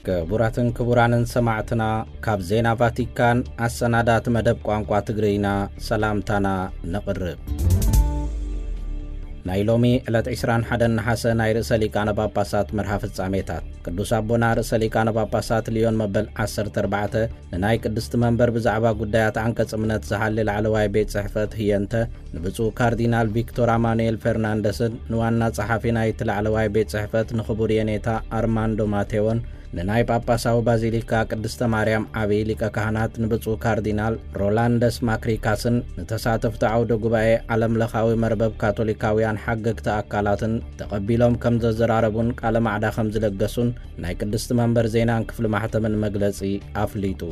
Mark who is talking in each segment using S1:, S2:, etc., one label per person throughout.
S1: كبراتن كبرانن سمعتنا كاب زينا فاتيكان السنادات مدب قوانقوا تقرينا سلامتنا نقرب نايلومي إلات عسران حدن نحاسة ناي رئيسة ليكان باباسات مرحافة ساميتات قدوس أبونا رئيسة ليكان باباسات ليون مبل 10-4 ناي قدست منبر بزعبا قدايات عنكس امنت زحالي العلواي بيت صحفت هي انت نبسو كاردينال فيكتور امانويل فرناندسن نوانا صحافي ناي العلواي بيت صحفت نخبوريانيتا أرماندو ماتيون نناي باباساو بازيليكا قدست ماريام عبي ليكا كهانات نبسو كاردينال رولاندس ماكريكاسن نتساتف تعود قبائي علم لخاوي مربب كاتوليكاويان حقق تأكالاتن تقبيلهم كم زراربون قال معدا خمز لقسون ناي قدست منبر زينان كفل محتمن مجلسي أفليتو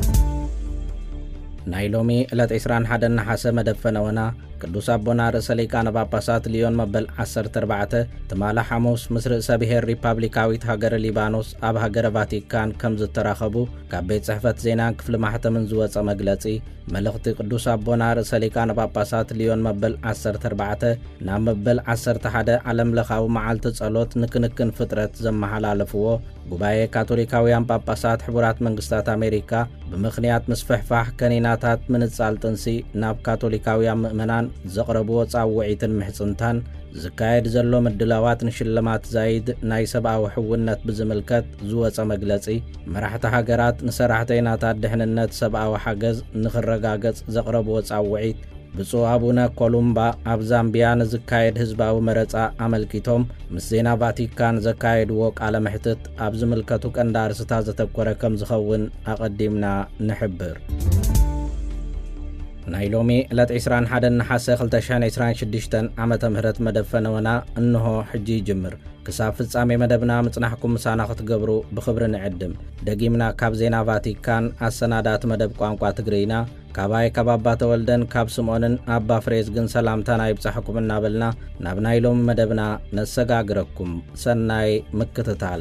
S1: نايلومي إلات عسران حدن نحاسة مدفنونا قدوس أبونا رئيس ليكان باباسات ليون مبل 10-4 تمالا حموس مصر سبيه الريبابليكاويت هاجر ليبانوس أب هاجر فاتيكان كمز التراخبو كابيت صحفت زينان كفل محتمن زوات مجلسي ملغتي قدوس أبونا رئيس ليكان باباسات ليون مبل 10-4 نام مبل 10-1 علم لخاو معالت صالوت نكنكن فترة زمحال علفوه قباية كاتوليكاويان باباسات حبورات منقستات أمريكا بمخنيات مسفحفاح كنيناتات من الصالتنسي ناب كاتوليكاويان مؤمنان زقربو صاوعيتن محصنتان زكايد زلو مدلاوات نشلمات زايد ناي سبعة وحونت بزملكت زوة مجلسي مرحت هاجرات نسرحتيناتات دحننت سبعة وحاجز نخرقاقز زقربو صاوعيت بصو أبونا كولومبا أب زامبيان زكايد هزباو مرصا عملكيتهم مسينا فاتيكان زكايد ووك على محتت أب زملكتو كندار ستازة تبكورة كم زخون أقدمنا نحبر نايلومي إلات عسران حدن نحاسة 2026 عامة مهرت مدفنونا انه حجي جمر كساب فتصامي مدبنا مصنحكم مسانا ختقبرو بخبر نعدم دقيمنا كاب زينا فاتيكان السنادات مدب قوانقوا تقرينا كاباي كبابا تولدن كاب سمونن أبا فريز جن سلامتانا يبصحكم النابلنا ناب نايلوم مدبنا نسقاقركم سناي مكتتال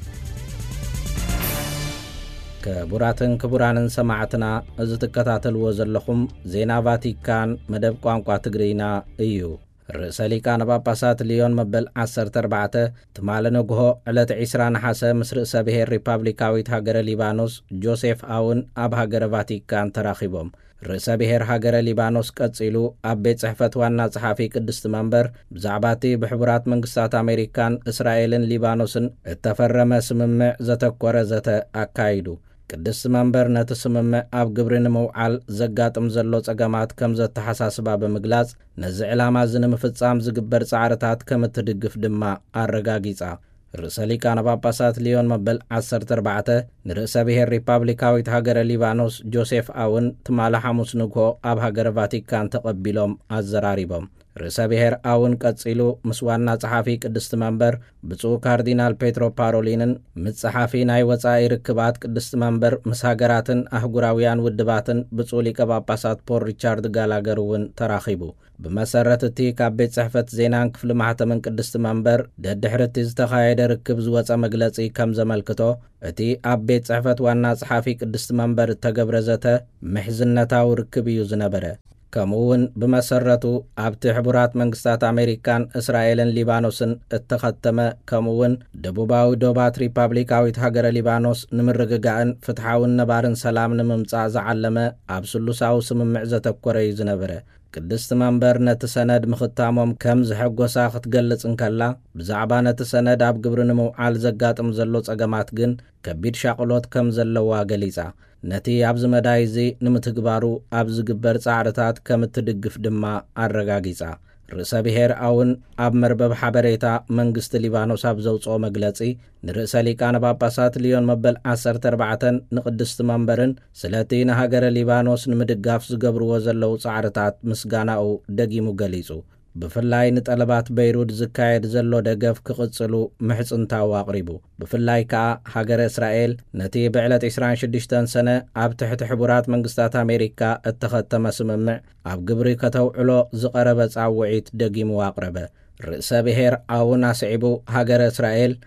S1: كبراتن كبرانن سمعتنا إذا تكتاتل وزلخم زينا فاتيكان مدب قوانقوا تقرينا إيو رئيس ليكان باباسات ليون مبل 10-4 تمالن قهو علت عسران حاسة مصر سبيه الريبابليكاويت هاجر ليبانوس جوزيف آون أب هاجر فاتيكان تراخبهم رئيس بهر هاجر ليبانوس قصيلو أب بيت صحفت وانا صحافي قدست منبر بزعباتي بحبرات منقستات أمريكان إسرائيلن ليبانوسن اتفرم سممع زتكور زت أكايدو قدست منبر نتسممع أب قبرن موعال زقات امزلو تقامات كمزة تحساسبا بمقلاز نزع الامازن مفتسام زقبر سعرتات كمتدقف دما الرقاقيسا رئيس ليكان باباسات ليون مبل 10-4 نرئيس بيه الريبابليكاويت هاجر ليبانوس جوزيف آون تمالا حموس نقو أب هاجر فاتيكان تقبلهم الزراريبهم رئيس بيه آون قصيلو مسوانا صحافي قدست منبر بصو كاردينال بيترو بارولينن متصحافي ناي وصاي ركبات قدست منبر مساقراتن أحقراويان ودباتن بصو ليك باباسات بور ريتشارد غالاغرون تراخيبو بمسارة تي كابيت صحفت زينان كفل محتمن قدست منبر دحرت زتخايد ركب زوصا مجلسي كم زملكتو اتي أبيت صحفت وانا صحافي قدست منبر تقبرزته محزنتاو ركب يوزنبره كمون بمسرتو أبت حبرات منقستات أمريكان إسرائيلن ليبانوسن اتختم كمون دبوباو دوبات ريبابليكاويت هاجر ليبانوس نمرققان فتحاون نبارن سلام نممصع زعلمه أبسلوساو سممع زتكوري زنبره قدست منبر نتسند مختامهم كم زحقوسا ختقلص انكلا بزعبا نتسند أب قبرن موعال زقات امزلو صقامات جن كبير شاقلوت كم زلوا قليسا نتي أبز مدايزي نمتقبارو أبز قبر صعرتات كمتدقف دما الرقاقيسا رئيس بهير آون أب مربب حبريتا منقست ليبانوس أبزوصو مقلسي نرئيس ليكان باباسات ليون مبل 10-4 نقدست منبرن سلاتي نهاجر ليبانوس نمدقاف زقبر وزلو صعرتات مسقاناو دقيمو قليسو بفلاي نتقلبات بيرود زكايد زلو دقف كقصلو محصنتاو أقريبو بفلاي كا هاجر إسرائيل نتي بعلت 26 سنة أب تحت حبورات منقستات أمريكا اتخذتم سممع أب قبري كتوعلو زقربت عوعيت دقيمو أقربه رئيس بهير آونا سعبو هاجر إسرائيل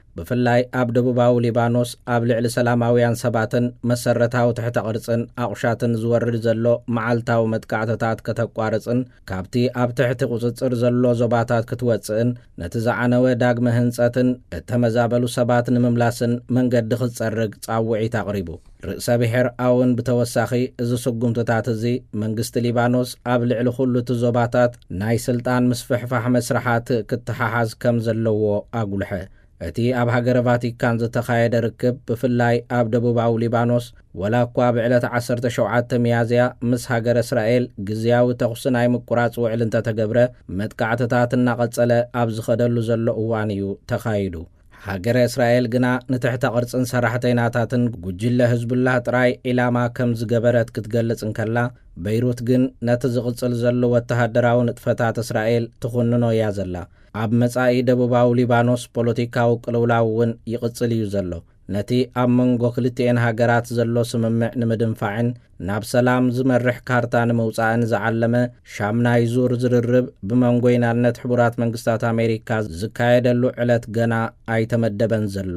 S1: ብፍላይ ኣብ ደቡባዊ ሊባኖስ ኣብ ልዕሊ ሰላማውያን ሰባትን መሰረታዊ ትሕተ ቅርጽን ኣቑሻትን ዝወርድ ዘሎ መዓልታዊ መጥቃዕትታት ከተቋርጽን ካብቲ ኣብ ትሕቲ ቁጽጽር ዘሎ ዞባታት ክትወፅእን ነቲ ዝዓነወ ዳግመ ህንጸትን እተመዛበሉ ሰባት ንምምላስን መንገዲ ክትጸርግ ጻውዒት ኣቕሪቡ ርእሰ ብሔር ኣውን ብተወሳኺ እዚ ስጉምትታት እዚ መንግስቲ ሊባኖስ ኣብ ልዕሊ ኩሉ እቲ ዞባታት ናይ ስልጣን ምስፍሕፋሕ መስራሓት ክትሓሓዝ ከም ዘለዎ ኣጉልሐ እቲ ኣብ ሃገረ ቫቲካን ዝተኻየደ ርክብ ብፍላይ ኣብ ደቡባዊ ሊባኖስ ወላ እኳ ብዕለት 17 ሚያዝያ ምስ ሃገረ እስራኤል ግዝያዊ ተኹሲ ናይ ምቁራጽ ውዕል እንተተገብረ መጥቃዕትታት እናቐጸለ ኣብ ዝኸደሉ ዘሎ እዋን እዩ ተኻይዱ ሃገረ እስራኤል ግና ንትሕተ ቅርጽን ሰራሕተኛታትን ጉጅለ ህዝቡላህ ጥራይ ኢላማ ከም ዝገበረት ክትገልጽ እንከላ በይሩት ግን ነቲ ዝቕጽል ዘሎ ወተሃደራዊ ንጥፈታት እስራኤል ትኹንኖ እያ ዘላ ኣብ መጻኢ ደቡባዊ ሊባኖስ ፖለቲካዊ ቅልውላው እውን ይቕጽል እዩ ዘሎ ነቲ ኣብ መንጎ ክልቲአን ሃገራት ዘሎ ስምምዕ ንምድንፋዕን ናብ ሰላም ዝመርሕ ካርታ ንምውፃእን ዝዓለመ ሻምናይ ዙር ዝርርብ ብመንጎ ናልነት ሕቡራት መንግስታት ኣሜሪካ ዝካየደሉ ዕለት ገና ኣይተመደበን ዘሎ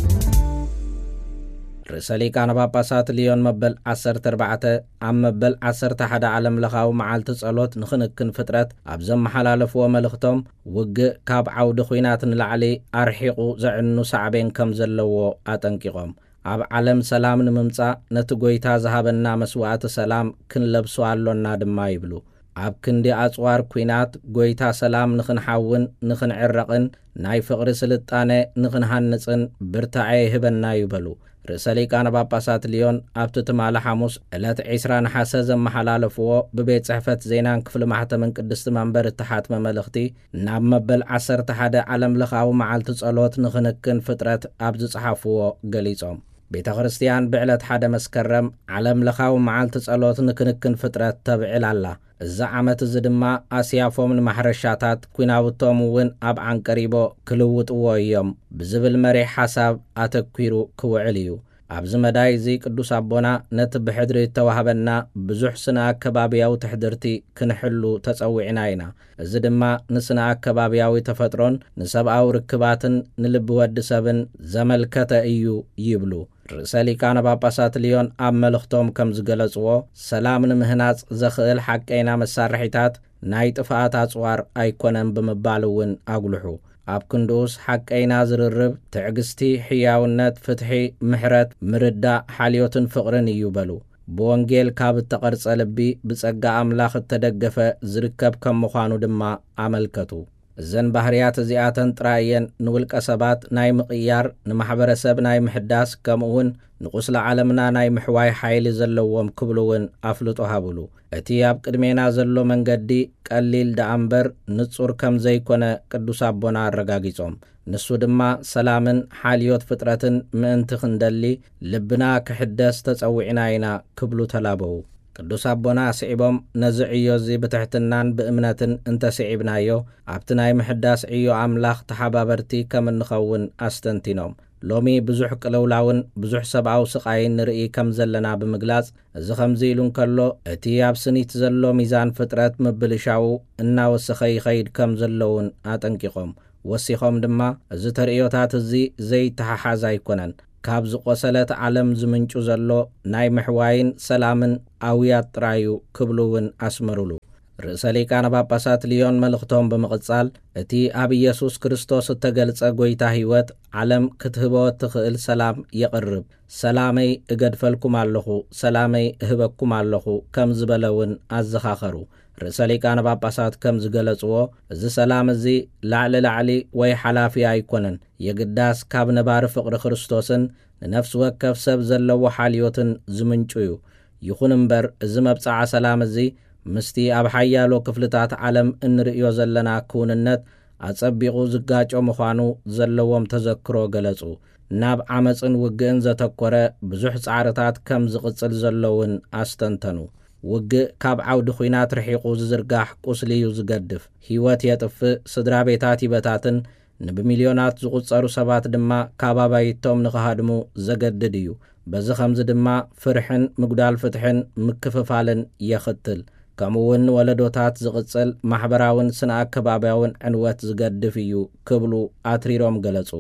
S1: ርእሰ ሊቃነ ጳጳሳት ሊዮን መበል 14 ኣብ መበል 11 ዓለም ለኻዊ መዓልቲ ጸሎት ንኽንክን ፍጥረት ኣብ ዘመሓላለፍዎ መልእኽቶም ውግእ ካብ ዓውዲ ኹናት ንላዕሊ ኣርሒቑ ዘዕኑ ሳዕቤን ከም ዘለዎ ኣጠንቂቖም ኣብ ዓለም ሰላም ንምምጻእ ነቲ ጎይታ ዝሃበና መስዋዕቲ ሰላም ክንለብሶ ኣሎና ድማ ይብሉ ኣብ ክንዲ ኣጽዋር ኲናት ጎይታ ሰላም ንኽንሓውን ንኽንዕረቕን ናይ ፍቕሪ ስልጣነ ንኽንሃንጽን ብርታዐ ይህበና ይበሉ ርእሰ ሊቃነ ጳጳሳት ሊዮን ኣብቲ ትማለ ሐሙስ ዕለት 20 ነሓሰ ዘመሓላለፍዎ ብቤት ጽሕፈት ዜናን ክፍሊ ማሕተምን ቅድስቲ መንበር እተሓትመ መልእኽቲ ናብ መበል 11 ዓለም ለኻዊ መዓልቲ ጸሎት ንኽንክን ፍጥረት ኣብ ዝጸሓፍዎ ገሊጾም ቤተ ክርስቲያን ብዕለት 1 መስከረም ዓለም ለኻዊ መዓልቲ ጸሎት ንክንክን ፍጥረት ተብዕል ኣላ እዛ ዓመት እዚ ድማ ኣስያፎም ንማሕረሻታት ኩናውቶም እውን ኣብ ዓንቀሪቦ ክልውጥዎ እዮም ብዝብል መሪሕ ሓሳብ ኣተኲሩ ክውዕል እዩ ኣብዚ መዳይ እዚ ቅዱስ ኣቦና ነቲ ብሕድሪ ተዋህበና ብዙሕ ስነ ኣከባብያዊ ትሕድርቲ ክንሕሉ ተጸዊዕና ኢና እዚ ድማ ንስነ ኣከባብያዊ ተፈጥሮን ንሰብኣዊ ርክባትን ንልቢ ወዲ ሰብን ዘመልከተ እዩ ይብሉ ርእሰ ሊቃነ ጳጳሳት ሊዮን ኣብ መልእኽቶም ከም ዝገለጽዎ ሰላም ንምህናጽ ዘኽእል ሓቀይና መሳርሒታት ናይ ጥፍኣት ኣጽዋር ኣይኮነን ብምባል እውን ኣጉልሑ ኣብ ክንዱስ ሓቀይና ዝርርብ ትዕግስቲ ሕያውነት ፍትሒ ምሕረት ምርዳእ ሓልዮትን ፍቕርን እዩ በሉ ብወንጌል ካብ እተቐርጸ ልቢ ብጸጋ ኣምላኽ እተደገፈ ዝርከብ ከም ምዃኑ ድማ ኣመልከቱ እዘን ባህርያት እዚኣተን ጥራየን ንውልቀ ሰባት ናይ ምቕያር ንማሕበረሰብ ናይ ምሕዳስ ከምኡውን ንቁስለ ዓለምና ናይ ምሕዋይ ሓይሊ ዘለዎም ክብሉውን ኣፍልጦ ሃብሉ እቲ ኣብ ቅድሜና ዘሎ መንገዲ ቀሊል ደኣምበር ንጹር ከም ዘይኮነ ቅዱስ ኣቦና ኣረጋጊጾም ንሱ ድማ ሰላምን ሓልዮት ፍጥረትን ምእንቲ ክንደሊ ልብና ክሕደስ ተጸዊዕና ኢና ክብሉ ተላበው ቅዱስ ኣቦና ስዒቦም ነዚ ዕዮ እዚ ብትሕትናን ብእምነትን እንተስዒብናዮ ኣብቲ ናይ ምሕዳስ ዕዮ ኣምላኽ ተሓባበርቲ ከም እንኸውን ኣስተንቲኖም ሎሚ ብዙሕ ቅልውላውን ብዙሕ ሰብኣዊ ስቓይን ንርኢ ከም ዘለና ብምግላጽ እዚ ከምዚ ኢሉ እንከሎ እቲ ኣብ ስኒት ዘሎ ሚዛን ፍጥረት ምብልሻው እናወሰኸ ይኸይድ ከም ዘለውን ኣጠንቂቖም ወሲኾም ድማ እዚ ተርእዮታት እዚ ዘይተሓሓዝ ኣይኮነን ካብ ዝቆሰለት ዓለም ዝምንጩ ዘሎ ናይ ምሕዋይን ሰላምን ኣውያት ጥራዩ ክብሉውን ኣስመሩሉ ርእሰ ሊቃነ ጳጳሳት ሊዮን መልእኽቶም ብምቕጻል እቲ ኣብ ኢየሱስ ክርስቶስ እተገልጸ ጐይታ ሕይወት ዓለም ክትህቦ ትኽእል ሰላም የቕርብ ሰላመይ እገድፈልኩም ኣለኹ ሰላመይ እህበኩም ኣለኹ ከም ዝበለውን ኣዘኻኸሩ ርእሰ ሊቃነ ጳጳሳት ከም ዝገለጽዎ እዚ ሰላም እዚ ላዕሊ ላዕሊ ወይ ሓላፊ ኣይኮነን የግዳስ ካብ ነባሪ ፍቕሪ ክርስቶስን ንነፍሲ ወከፍ ሰብ ዘለዎ ሓልዮትን ዝምንጩ እዩ ይኹን እምበር እዚ መብጻዓ ሰላም እዚ ምስቲ ኣብ ሓያሎ ክፍልታት ዓለም እንርእዮ ዘለና ክውንነት ኣጸቢቑ ዝጋጮ ምዃኑ ዘለዎም ተዘክሮ ገለጹ ናብ ዓመፅን ውግእን ዘተኰረ ብዙሕ ጻዕርታት ከም ዝቕጽል ዘለውን ኣስተንተኑ ውግእ ካብ ዓውዲ ኹናት ርሒቑ ዝዝርጋሕ ቁስሊ እዩ ዝገድፍ ህይወት የጥፍእ ስድራ ቤታት ይበታትን ንብሚልዮናት ዝቝጸሩ ሰባት ድማ ካብ ኣባይቶም ንኽሃድሙ ዘገድድ እዩ በዚ ኸምዚ ድማ ፍርሕን ምጉዳል ፍትሕን ምክፍፋልን የኽትል ከምኡውን ወለዶታት ዝቕጽል ማሕበራውን ስነ ኣከባብያውን ዕንወት ዝገድፍ እዩ ክብሉ ኣትሪሮም ገለጹ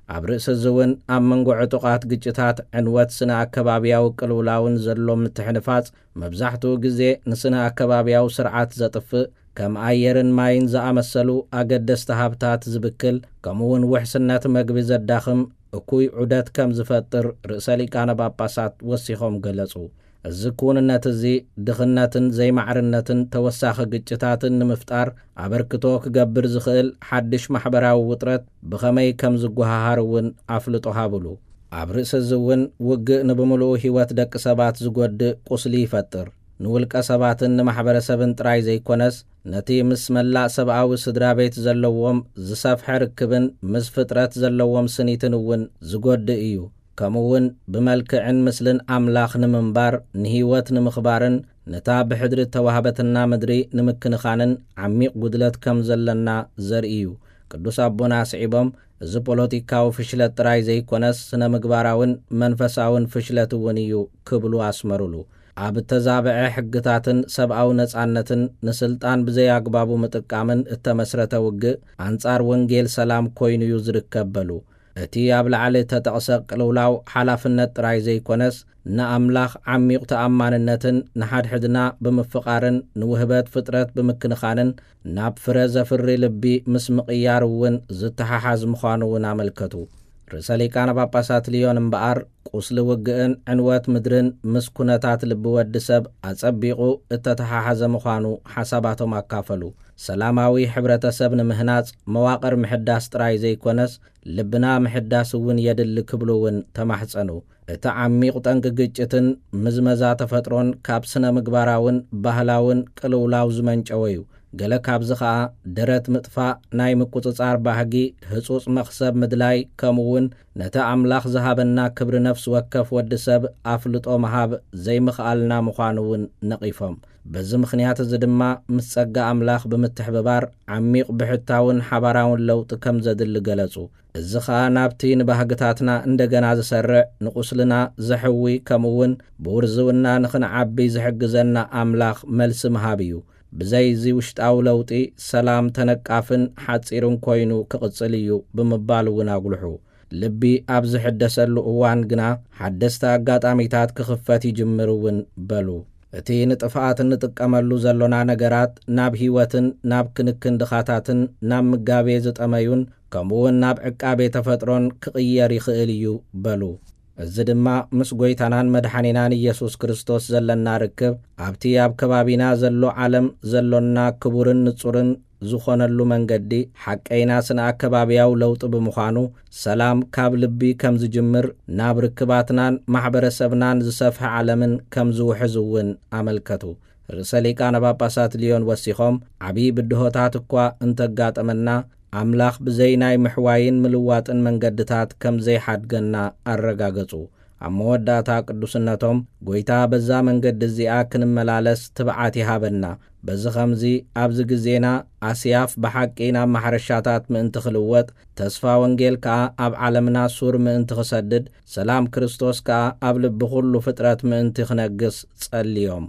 S1: ኣብ ርእሲ ዝውን ኣብ መንጎ ዕጡቓት ግጭታት ዕንወት ስነ ኣከባብያዊ ቅልውላውን ዘሎ ምትሕንፋጽ መብዛሕትኡ ግዜ ንስነ ኣከባብያዊ ስርዓት ዘጥፍእ ከም ኣየርን ማይን ዝኣመሰሉ ኣገደስቲ ሃብታት ዝብክል ከምኡውን ውሕስነት መግቢ ዘዳኽም እኩይ ዑደት ከም ዝፈጥር ርእሰ ሊቃነ ጳጳሳት ወሲኾም ገለጹ። እዚ ኩንነት እዚ ድኽነትን ዘይማዕርነትን ተወሳኺ ግጭታትን ንምፍጣር ኣበርክቶ ክገብር ዝኽእል ሓድሽ ማሕበራዊ ውጥረት ብኸመይ ከም ዝጓሃር እውን ኣፍልጦ ሃብሉ። ኣብ ርእሲ እዚ እውን ውግእ ንብምልኡ ህይወት ደቂ ሰባት ዝጐድእ ቁስሊ ይፈጥር። ንውልቀ ሰባትን ንማሕበረሰብን ጥራይ ዘይኮነስ ነቲ ምስ መላእ ሰብኣዊ ስድራ ቤት ዘለዎም ዝሰፍሐ ርክብን ምስ ፍጥረት ዘለዎም ስኒትን እውን ዝጐድእ እዩ። ከምኡውን ብመልክዕን ምስልን ኣምላኽ ንምንባር ንህይወት ንምኽባርን ነታ ብሕድሪ ተዋህበትና ምድሪ ንምክንኻንን ዓሚቕ ጉድለት ከም ዘለና ዘርኢ እዩ። ቅዱስ ኣቦና ስዒቦም እዚ ፖለቲካዊ ፍሽለት ጥራይ ዘይኮነስ ስነ ምግባራውን መንፈሳውን ፍሽለት እውን እዩ ክብሉ ኣስመሩሉ። ኣብ ተዛብዐ ሕግታትን ሰብኣዊ ነጻነትን ንስልጣን ብዘይኣግባቡ ምጥቃምን እተመስረተ ውግእ ኣንጻር ወንጌል ሰላም ኮይኑ እዩ ዝርከበሉ። እቲ ኣብ ላዕሊ ተጠቕሰ ቅልውላው ሓላፍነት ጥራይ ዘይኮነስ ንኣምላኽ ዓሚቕ ተኣማንነትን ንሓድሕድና ብምፍቓርን ንውህበት ፍጥረት ብምክንኻንን ናብ ፍረ ዘፍሪ ልቢ ምስ ምቕያር እውን ዝተሓሓዝ ምዃኑ እውን ኣመልከቱ። ርእሰ ሊቃነ ጳጳሳት ልዮን እምበኣር ቁስሊ ውግእን ዕንወት ምድርን ምስ ኩነታት ልቢ ወዲ ሰብ ኣጸቢቑ እተተሓሓዘ ምዃኑ ሓሳባቶም ኣካፈሉ። ሰላማዊ ሕብረተሰብ ንምህናጽ መዋቕር ምሕዳስ ጥራይ ዘይኮነስ ልብና ምሕዳስ እውን የድሊ ክብሉ እውን ተማሕጸኑ። እቲ ዓሚቕ ጠንቂ ግጭትን ምዝመዛ ተፈጥሮን ካብ ስነ ምግባራውን ባህላውን ቅልውላው ዝመንጨወ እዩ። ገለ ካብዚ ኸዓ ደረት ምጥፋእ፣ ናይ ምቁፅጻር ባህጊ፣ ህጹጽ መኽሰብ ምድላይ ከምኡውን ነቲ ኣምላኽ ዝሃበና ክብሪ ነፍሲ ወከፍ ወዲ ሰብ ኣፍልጦ መሃብ ዘይምኽኣልና ምዃኑ እውን ነቒፎም። በዚ ምኽንያት እዚ ድማ ምስ ጸጋ ኣምላኽ ብምትሕብባር ዓሚቕ ብሕታውን ሓባራውን ለውጢ ከም ዘድሊ ገለጹ። እዚ ኸዓ ናብቲ ንባህግታትና እንደገና ዝሰርዕ ንቑስልና ዘሕዊ ከምኡውን ብውርዝውና ንኽንዓቢ ዝሕግዘና ኣምላኽ መልሲ ምሃብ እዩ። ብዘይ እዚ ውሽጣዊ ለውጢ ሰላም ተነቃፍን ሓጺርን ኮይኑ ክቕጽል እዩ ብምባል እውን ኣጉልሑ። ልቢ ኣብ ዝሕደሰሉ እዋን ግና ሓደስቲ ኣጋጣሚታት ክኽፈት ይጅምር እውን በሉ። እቲ ንጥፍኣት እንጥቀመሉ ዘሎና ነገራት ናብ ህይወትን ናብ ክንክን ድኻታትን ናብ ምጋቤ ዝጠመዩን ከምኡውን ናብ ዕቃቤ ተፈጥሮን ክቕየር ይኽእል እዩ በሉ። እዚ ድማ ምስ ጐይታናን መድሓኒናን ኢየሱስ ክርስቶስ ዘለና ርክብ ኣብቲ ኣብ ከባቢና ዘሎ ዓለም ዘሎና ክቡርን ንጹርን ዝኾነሉ መንገዲ ሓቀይና ስነ ኣከባብያዊ ለውጢ ብምዃኑ ሰላም ካብ ልቢ ከም ዝጅምር ናብ ርክባትናን ማሕበረሰብናን ዝሰፍሐ ዓለምን ከም ዝውሕዝ እውን ኣመልከቱ። ርእሰ ሊቃነ ጳጳሳት ልዮን ወሲኾም ዓብዪ ብድሆታት እኳ እንተጋጠመና ኣምላኽ ብዘይ ናይ ምሕዋይን ምልዋጥን መንገድታት ከም ዘይሓድገና ኣረጋገጹ። ኣብ መወዳእታ ቅዱስነቶም ጐይታ በዛ መንገዲ እዚኣ ክንመላለስ ትብዓት ይሃበና። በዚ ኸምዚ ኣብዚ ግዜና ኣስያፍ ብሓቂ ናብ ማሕረሻታት ምእንቲ ክልወጥ፣ ተስፋ ወንጌል ከኣ ኣብ ዓለምና ሱር ምእንቲ ክሰድድ፣ ሰላም ክርስቶስ ከኣ ኣብ ልቢ ኩሉ ፍጥረት ምእንቲ ክነግስ ጸልዮም።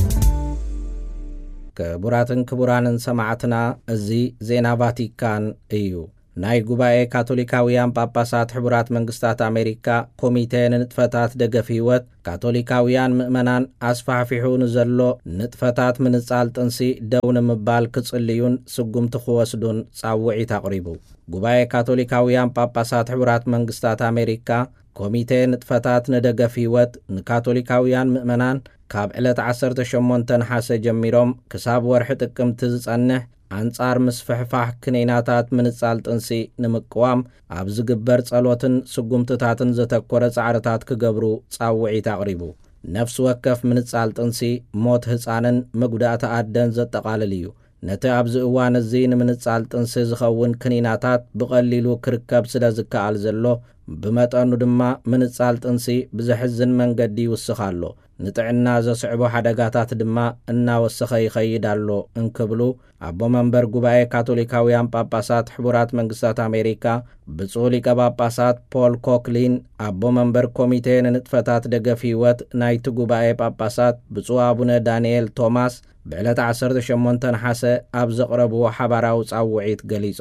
S1: ክቡራትን ክቡራንን ሰማዕትና እዚ ዜና ቫቲካን እዩ። ናይ ጉባኤ ካቶሊካውያን ጳጳሳት ሕቡራት መንግስታት ኣሜሪካ ኮሚቴ ንንጥፈታት ደገፍ ህይወት ካቶሊካውያን ምእመናን ኣስፋሕፊሑ ንዘሎ ንጥፈታት ምንጻል ጥንሲ ደው ንምባል ክጽልዩን ስጉምቲ ክወስዱን ጻውዒት ኣቕሪቡ። ጉባኤ ካቶሊካውያን ጳጳሳት ሕቡራት መንግስታት ኣሜሪካ ኮሚቴ ንጥፈታት ንደገፍ ህይወት ንካቶሊካውያን ምእመናን ካብ ዕለት 18 ነሓሰ ጀሚሮም ክሳብ ወርሒ ጥቅምቲ ዝጸንሕ ኣንጻር ምስ ፍሕፋሕ ክኔናታት ምንጻል ጥንሲ ንምቅዋም ኣብ ዝግበር ጸሎትን ስጉምትታትን ዘተኰረ ጻዕርታት ክገብሩ ጻውዒት ኣቕሪቡ። ነፍሲ ወከፍ ምንጻል ጥንሲ ሞት ህፃንን መጉዳእቲ ኣደን ዘጠቓልል እዩ። ነቲ ኣብዚ እዋን እዚ ንምንጻል ጥንሲ ዝኸውን ክኒናታት ብቐሊሉ ክርከብ ስለ ዝከኣል ዘሎ ብመጠኑ ድማ ምንጻል ጥንሲ ብዘሕዝን መንገዲ ይውስኽ ኣሎ። ንጥዕና ዘስዕቦ ሓደጋታት ድማ እናወሰኸ ይኸይድ ኣሎ እንክብሉ ኣቦ መንበር ጉባኤ ካቶሊካውያን ጳጳሳት ሕቡራት መንግስታት ኣሜሪካ ብፁዕ ሊቀ ጳጳሳት ፖል ኮክሊን ኣቦ መንበር ኮሚቴ ንንጥፈታት ደገፍ ህይወት ናይቲ ጉባኤ ጳጳሳት ብፁዕ ኣቡነ ዳንኤል ቶማስ ብዕለት 18 ነሓሰ ኣብ ዘቕረብዎ ሓባራዊ ጻውዒት ገሊጾም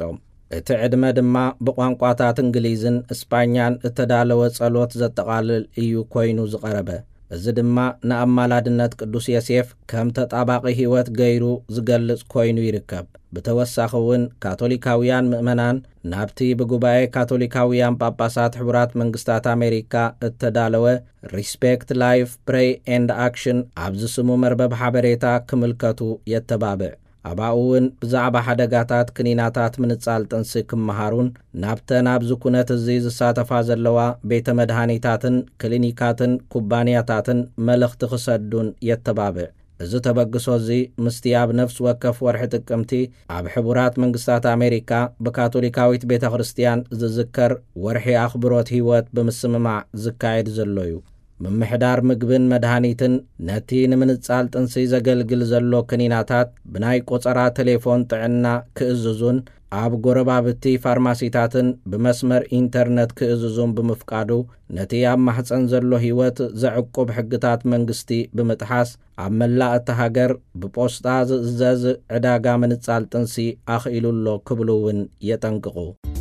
S1: እቲ ዕድመ ድማ ብቋንቋታት እንግሊዝን እስፓኛን እተዳለወ ጸሎት ዘጠቓልል እዩ ኮይኑ ዝቐረበ። እዚ ድማ ንኣማላድነት ቅዱስ ዮሴፍ ከም ተጣባቂ ህይወት ገይሩ ዝገልጽ ኮይኑ ይርከብ። ብተወሳኺ እውን ካቶሊካውያን ምእመናን ናብቲ ብጉባኤ ካቶሊካውያን ጳጳሳት ሕቡራት መንግስታት ኣሜሪካ እተዳለወ ሪስፔክት ላይፍ ፕሬይ ኤንድ ኣክሽን ኣብ ዝስሙ መርበብ ሓበሬታ ክምልከቱ የተባብዕ። ኣብኡ እውን ብዛዕባ ሓደጋታት ክኒናታት ምንጻል ጥንሲ ክመሃሩን ናብተን ኣብ ዝኩነት እዚ ዝሳተፋ ዘለዋ ቤተ መድሃኒታትን ክሊኒካትን ኩባንያታትን መልእኽቲ ክሰዱን የተባብዕ። እዚ ተበግሶ እዚ ምስቲ ኣብ ነፍሲ ወከፍ ወርሒ ጥቅምቲ ኣብ ሕቡራት መንግስታት ኣሜሪካ ብካቶሊካዊት ቤተ ክርስቲያን ዝዝከር ወርሒ ኣኽብሮት ህይወት ብምስምማዕ ዝካየድ ዘሎ እዩ። ምምሕዳር ምግብን መድሃኒትን ነቲ ንምንጻል ጥንሲ ዘገልግል ዘሎ ክኒናታት ብናይ ቆጸራ ቴሌፎን ጥዕና ክእዝዙን ኣብ ጎረባብቲ ፋርማሲታትን ብመስመር ኢንተርነት ክእዝዙን ብምፍቃዱ ነቲ ኣብ ማሕፀን ዘሎ ህይወት ዘዕቁብ ሕግታት መንግስቲ ብምጥሓስ ኣብ መላእ እቲ ሃገር ብፖስታ ዝእዘዝ ዕዳጋ ምንጻል ጥንሲ ኣኽኢሉሎ ክብሉ እውን የጠንቅቑ።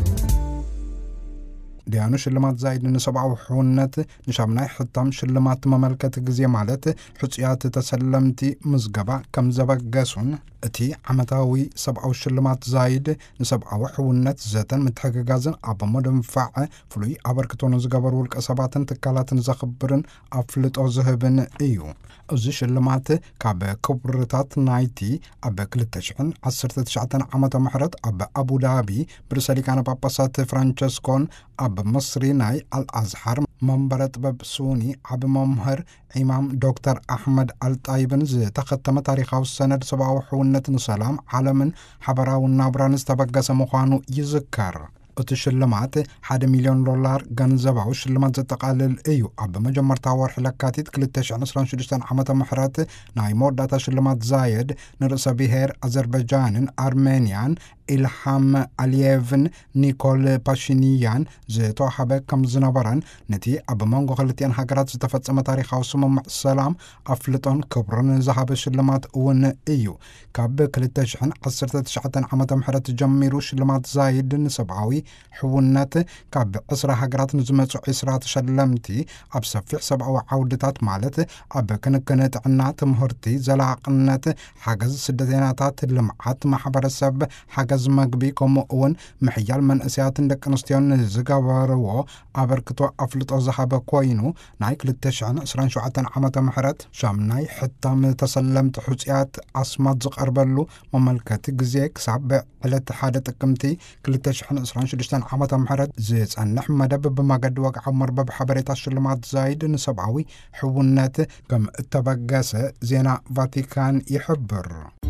S2: ዲያኑ ሽልማት ዛይድ ንሰብኣዊ ሕውነት ንሻምናይ ሕታም ሽልማት መመልከት ጊዜ ማለት ሕፁያት ተሰለምቲ ምዝገባ ከም ዘበገሱን እቲ ዓመታዊ ሰብኣዊ ሽልማት ዛይድ ንሰብኣዊ ሕውነት ዘተን ምትሕግጋዝን ኣብ መደንፋዕ ፍሉይ ኣበርክቶ ዝገበሩ ውልቀ ሰባትን ትካላትን ዘኽብርን ኣፍልጦ ዝህብን እዩ። እዚ ሽልማት ካብ ክብርታት ናይቲ ኣብ 2019 ዓመተ ምሕረት ኣብ አቡዳቢ ብርሰ ሊቃነ ጳጳሳት ፍራንቸስኮን ኣብ ምስሪ ናይ አልአዝሐር መንበረ ጥበብ ሱኒ ዓብ መምህር ኢማም ዶክተር ኣሕመድ አልጣይብን ዝተኸተመ ታሪኻዊ ሰነድ ሰብኣዊ ሕውነት ንሰላም ዓለምን ሓበራዊ ናብራን ዝተበገሰ ምዃኑ ይዝከር። እቲ ሽልማት $1 ሚልዮን ገንዘባዊ ሽልማት ዘጠቃልል እዩ። ኣብ መጀመርታ ወርሒ ለካቲት 2026 ዓመተ ምሕረት ናይ መወዳእታ ሽልማት ዛየድ ንርእሰ ብሔር አዘርባይጃንን ኣርሜንያን ኢልሃም አሊየቭን ኒኮል ፓሽኒያን ዝተዋሃበ ከም ዝነበረን ነቲ ኣብ መንጎ ክልቲአን ሃገራት ዝተፈጸመ ታሪኻዊ ስምምዕ ሰላም ኣፍልጦን ክብርን ዝሃበ ሽልማት እውን እዩ። ካብ 2019 ዓመተ ምሕረት ጀሚሩ ሽልማት ዛይድ ንሰብኣዊ ሕውነት ካብ 20 ሃገራት ንዝመጹ 20 ተሸለምቲ ኣብ ሰፊሕ ሰብኣዊ ዓውድታት ማለት ኣብ ክንክን ጥዕና፣ ትምህርቲ፣ ዘላቅነት፣ ሓገዝ ስደተኛታት፣ ልምዓት ማሕበረሰብ፣ ሓገዝ መግቢ ከምኡ እውን ምሕያል መንእስያትን ደቂ ኣንስትዮን ዝገበርዎ ኣበርክቶ ኣፍልጦ ዝሃበ ኮይኑ ናይ 2027 ዓመተ ምሕረት ሻምናይ ሕታም ተሰለምቲ ሕፁያት ኣስማት ዝቐርበሉ መመልከቲ ግዜ ክሳብ ዕለት 1 ጥቅምቲ 2026 ዓመተ ምሕረት ዝጸንሕ መደብ ብመገዲ ወግዓዊ መርበብ ሓበሬታ ሽልማት ዛይድ ንሰብኣዊ ሕውነት ከም እተበገሰ ዜና ቫቲካን ይሕብር።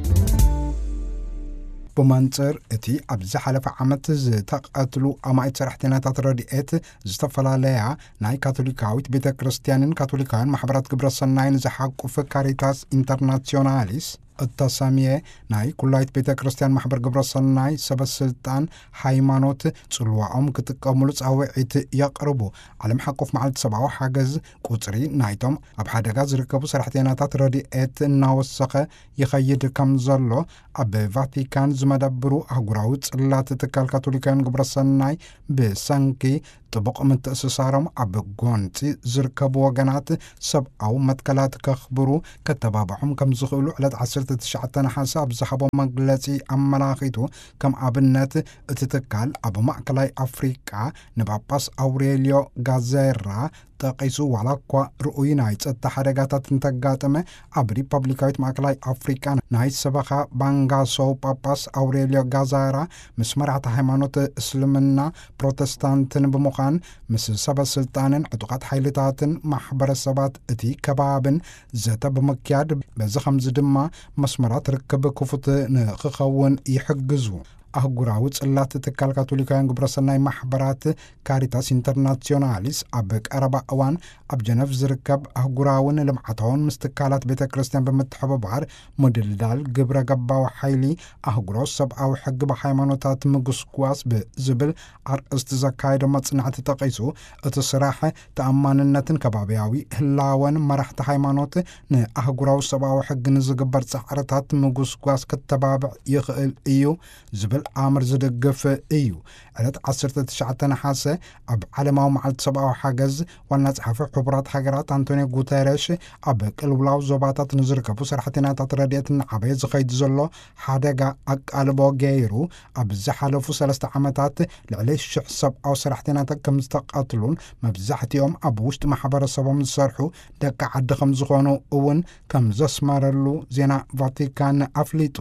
S2: ብመንጽር እቲ ኣብ ዝሓለፈ ዓመት ዝተቐትሉ ኣማኢት ሰራሕተኛታት ረድኤት ዝተፈላለያ ናይ ካቶሊካዊት ቤተ ክርስቲያንን ካቶሊካውያን ማሕበራት ግብረ ሰናይን ዝሓቁፍ ካሪታስ ኢንተርናሲዮናሊስ እተሰምየ ናይ ኩላይት ቤተ ክርስቲያን ማሕበር ግብረ ሰናይ ሰበስልጣን ሃይማኖት ጽልዋኦም ክጥቀሙሉ ጻውዒት የቕርቡ። ዓለም ሓቁፍ መዓልቲ ሰብኣዊ ሓገዝ ቁጽሪ ናይቶም ኣብ ሓደጋ ዝርከቡ ሰራሕተኛታት ረድኤት እናወሰኸ ይኸይድ ከም ዘሎ ኣብ ቫቲካን ዝመደብሩ ኣህጉራዊ ጽላት ትካል ካቶሊካውያን ግብረ ሰናይ ብሰንኪ ጥቡቕ ምትእስሳሮም ኣብ ጎንፂ ዝርከቡ ወገናት ሰብኣዊ መትከላት ከኽብሩ ከተባብዖም ከም ዝኽእሉ ዕለት 19 ነሓሰ ኣብ ዝሃቦ መግለጺ ኣመላኺቱ ከም ኣብነት እቲ ትካል ኣብ ማእከላይ ኣፍሪቃ ንጳጳስ አውሬልዮ ጋዜራ ጠቂሱ ዋላ እኳ ርኡይ ናይ ጸጥታ ሓደጋታት እንተጋጠመ ኣብ ሪፐብሊካዊት ማእከላይ ኣፍሪቃ ናይ ሰበኻ ባንጋሶ ጳጳስ አውሬልዮ ጋዛራ ምስ መራሕቲ ሃይማኖት እስልምና ፕሮቴስታንትን ብምዃን ምስ ሰበስልጣንን ዕጡቃት ሓይልታትን ማሕበረሰባት እቲ ከባብን ዘተ ብምክያድ በዚ ከምዚ ድማ መስመራት ርክብ ክፉት ንክኸውን ይሕግዙ። ኣህጉራዊ ጽላት ትካል ካቶሊካውያን ግብረ ሰናይ ማሕበራት ካሪታስ ኢንተርናሲዮናሊስ ኣብ ቀረባ እዋን ኣብ ጀነቭ ዝርከብ ኣህጉራውን ልምዓታውን ምስ ትካላት ቤተ ክርስቲያን ብምትሕብባር ምድልዳል ግብረ ገባዊ ሓይሊ ኣህጉሮ ሰብኣዊ ሕጊ ብሃይማኖታት ምጉስጓስ ብዝብል ኣርእስቲ ዘካየዶ መጽናዕቲ ጠቂሱ እቲ ስራሕ ተኣማንነትን ከባቢያዊ ህላወን መራሕቲ ሃይማኖት ንኣህጉራዊ ሰብኣዊ ሕጊ ንዝግበር ጻዕርታት ምጉስጓስ ከተባብዕ ይኽእል እዩ ዝብል ኣምር ዝድግፍ እዩ። ዕለት 19 ነሓሰ ኣብ ዓለማዊ መዓልቲ ሰብኣዊ ሓገዝ ዋና ጸሓፊ ሕቡራት ሃገራት አንቶኒዮ ጉተረሽ ኣብ ቅልውላው ዞባታት ንዝርከቡ ሰራሕተኛታት ረድኤት ንዓበየ ዝኸይድ ዘሎ ሓደጋ ኣቃልቦ ገይሩ ኣብ ዝሓለፉ 3 ዓመታት ልዕሊ 1,000 ሰብኣዊ ሰራሕተኛታት ከም ዝተቐትሉን መብዛሕትኦም ኣብ ውሽጢ ማሕበረሰቦም ዝሰርሑ ደቂ ዓዲ ከም ዝኾኑ እውን ከም ዘስመረሉ ዜና ቫቲካን ኣፍሊጡ።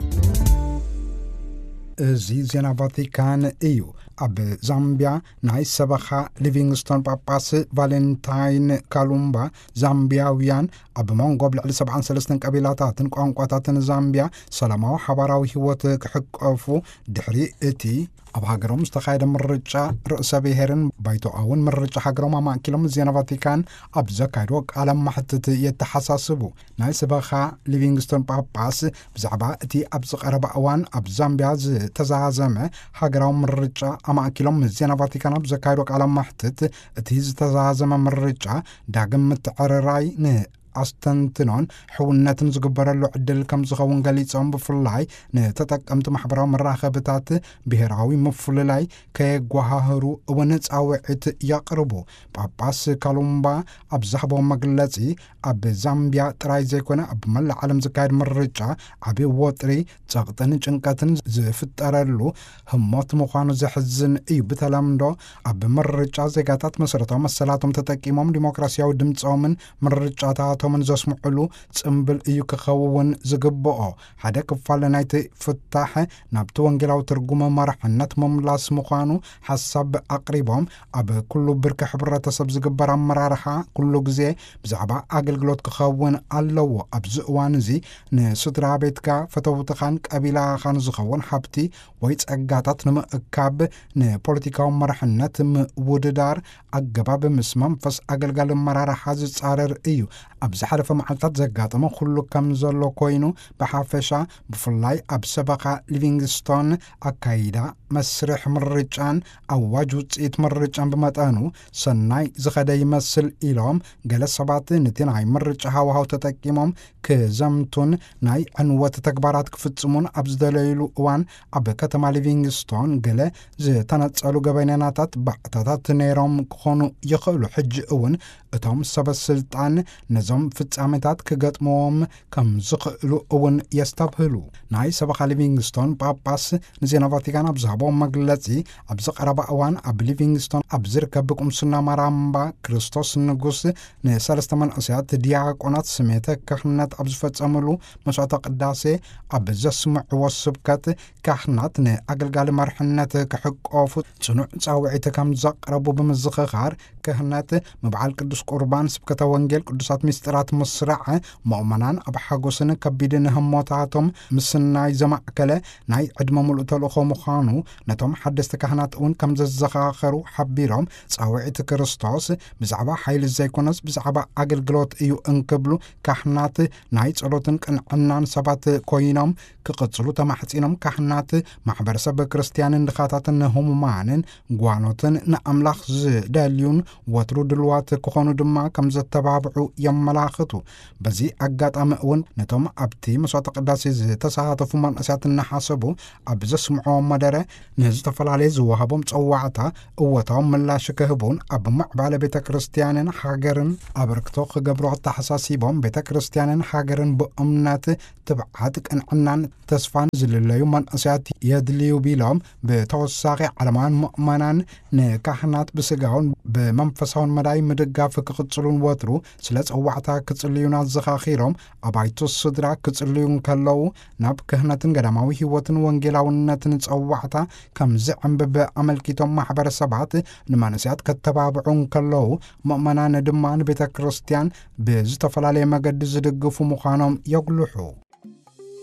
S2: እዚ ዜና ቫቲካን እዩ። ኣብ ዛምቢያ ናይ ሰበኻ ሊቪንግስቶን ጳጳስ ቫሌንታይን ካሉምባ ዛምቢያውያን ኣብ መንጎብ ልዕሊ 73 ቀቢላታትን ቋንቋታትን ዛምቢያ ሰላማዊ ሓባራዊ ህይወት ክሕቀፉ ድሕሪ እቲ ኣብ ሃገሮም ዝተኻየደ ምርጫ ርእሰ ብሔርን ባይቶኣውን ምርጫ ሃገሮም ኣማእኪሎም ዜና ቫቲካን ኣብ ዘካይድዎ ቃለ መሕትት የተሓሳስቡ ናይ ሰበኻ ሊቪንግስቶን ጳጳስ ብዛዕባ እቲ ኣብ ዝቐረበ እዋን ኣብ ዛምቢያ ዝተዛዘመ ሃገራዊ ምርጫ ኣማእኪሎም ዜና ቫቲካን ኣብ ዘካይድዎ ቃለ መሕትት እቲ ዝተዛዘመ ምርጫ ዳግም ምትዕርራይ ኣስተንትኖን ሕውነትን ዝግበረሉ ዕድል ከም ዝኸውን ገሊፆም ብፍላይ ንተጠቀምቲ ማሕበራዊ መራኸብታት ብሔራዊ ምፍልላይ ከየጓሃህሩ እውን ጻውዒት የቕርቡ። ጳጳስ ካሉምባ ኣብ ዝሃቦ መግለጺ ኣብ ዛምቢያ ጥራይ ዘይኮነ ኣብ መላእ ዓለም ዝካየድ ምርጫ ዓብዪ ወጥሪ ጸቕጥን ጭንቀትን ዝፍጠረሉ ህሞት ምዃኑ ዘሕዝን እዩ። ብተለምዶ ኣብ ምርጫ ዜጋታት መሰረታዊ መሰላቶም ተጠቂሞም ዲሞክራሲያዊ ድምፆምን ምርጫታቶምን ዘስምዑሉ ጽምብል እዩ ክኸውን ዝግብኦ። ሓደ ክፋል ናይቲ ፍታሕ ናብቲ ወንጌላዊ ትርጉም መራሕነት ምምላስ ምዃኑ ሓሳብ ኣቕሪቦም ኣብ ኩሉ ብርኪ ሕብረተሰብ ዝግበር ኣመራርሓ ኩሉ ግዜ ብዛዕባ ኣገልግሎት ክኸውን ኣለዎ። ኣብዚ እዋን እዚ ንስድራ ቤትካ ፈተውትኻን ቀቢላኻን ዝኸውን ሓብቲ ወይ ጸጋታት ንምእካብ ንፖለቲካዊ መራሕነት ምውድዳር ኣገባብ ምስ መንፈስ ኣገልጋሊ ኣመራርሓ ዝጻረር እዩ። ኣብ ዝሓለፈ መዓልታት ዘጋጠመ ኩሉ ከም ዘሎ ኮይኑ ብሓፈሻ ብፍላይ ኣብ ሰበኻ ሊቪንግስቶን ኣካይዳ መስርሕ ምርጫን ኣዋጅ ውፅኢት ምርጫን ብመጠኑ ሰናይ ዝኸደ ይመስል ኢሎም ገለ ሰባት ነቲ ናይ ምርጫ ሃዋሃው ተጠቂሞም ክዘምቱን ናይ ዕንወት ተግባራት ክፍጽሙን ኣብ ዝደለይሉ እዋን ኣብ ከተማ ሊቪንግስቶን ገለ ዝተነጸሉ ገበነናታት ባዕታታት ነይሮም ክኾኑ ይኽእሉ። ሕጂ እውን እቶም ሰበስልጣን ነዞም ፍጻሜታት ክገጥመዎም ከም ዝኽእሉ እውን የስተብህሉ። ናይ ሰበኻ ሊቪንግስቶን ጳጳስ ንዜና ቫቲካን ኣብ ዝሃቦ መግለጺ ኣብ ዝቐረበ እዋን ኣብ ሊቪንግስቶን ኣብ ዝርከብ ቁምስና ማራምባ ክርስቶስ ንጉስ ን3 መንእሰያት ዲያቆናት ስሜተ ካህናት ኣብ ዝፈጸምሉ መስዋዕተ ቅዳሴ ኣብ ዘስምዕዎ ስብከት ካህናት ንኣገልጋሊ መርሕነት ክሕቆፉ ጽኑዕ ጻውዒት ከም ዘቕረቡ ብምዝኽኻር ክህነት ምብዓል ቅዱስ ቁርባን ስብከተ ወንጌል ቅዱሳት ምስጢራት ምስራዕ ምእመናን ኣብ ሓጎስን ከቢድን ህሞታቶም ምስናይ ዘማእከለ ናይ ዕድመ ሙሉእ ተልእኾ ምዃኑ ነቶም ሓደስቲ ካህናት እውን ከም ዘዘኻኸሩ ሓቢሮም ጻውዒት ክርስቶስ ብዛዕባ ሓይሊ ዘይኮነስ ብዛዕባ ኣገልግሎት እዩ እንክብሉ ካህናት ናይ ጸሎትን ቅንዕናን ሰባት ኮይኖም ክቕጽሉ ተማሕጺኖም ካህናት ማሕበረሰብ ክርስቲያንን ድኻታትን ህሙማንን ጓኖትን ንኣምላኽ ዝደልዩን ወትሩ ድልዋት ክኾኑ ድማ ከም ዘተባብዑ የመላኽቱ። በዚ ኣጋጣሚ እውን ነቶም ኣብቲ መስዋዕተ ቅዳሴ ዝተሳተፉ መንእሰያት እናሓሰቡ ኣብ ዘስምዕዎ መደረ ንዝተፈላለየ ዝወሃቦም ጸዋዕታ እወታዎም ምላሽ ክህቡን ኣብ ምዕባለ ቤተ ክርስቲያንን ሃገርን ኣበርክቶ ክገብሩ ተሓሳሲቦም ቤተ ክርስቲያንን ሃገርን ብእምነት ትብዓት ቅንዕናን ተስፋን ዝልለዩ መንእሰያት የድልዩ ቢሎም ብተወሳኺ ዓለማውያን ምእመናን ንካህናት ብስጋውን ብመንፈሳውን መዳይ ምድጋፍ ክቕጽሉን ወትሩ ስለ ጸዋዕታ ክጽልዩና ዘኻኺሮም ኣባይቱ ስድራ ክጽልዩን ከለዉ ናብ ክህነትን ገዳማዊ ህይወትን ወንጌላውነትን ጸዋዕታ ከም ዝዕንብብ ኣመልኪቶም ማሕበረሰባት ንመንእሰያት ከተባብዑን ከለዉ ምእመናን ድማ ንቤተ ክርስቲያን ብዝተፈላለየ መገዲ ዝድግፉ ምዃኖም የጉልሑ።